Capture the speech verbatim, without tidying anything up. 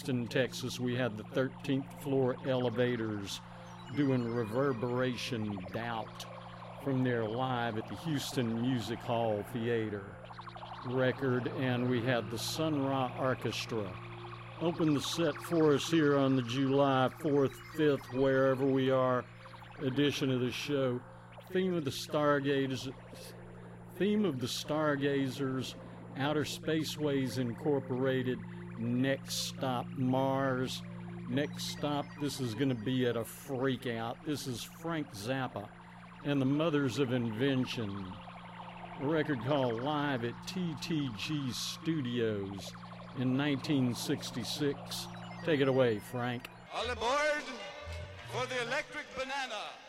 Houston, Texas, we had the thirteenth Floor Elevators doing Reverberation Doubt from their Live at the Houston Music Hall Theater record, and we had the Sun Ra Orchestra open the set for us here on the July fourth, fifth, wherever we are, edition of the show. Theme of the Stargazers, theme of the Stargazers, Outer Spaceways Incorporated, Next Stop Mars. Next stop, this is going to be at a freak out. This is Frank Zappa and the Mothers of Invention. A record called Live at T T G Studios in nineteen sixty-six. Take it away, Frank. All aboard for the Electric Banana.